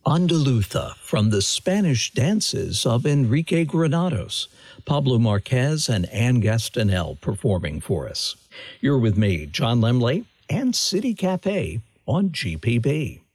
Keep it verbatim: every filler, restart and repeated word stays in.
Andaluza from the Spanish dances of Enrique Granados, Pablo Marquez and Anne Gastanel performing for us. You're with me, John Lemley, and City Cafe on G P B.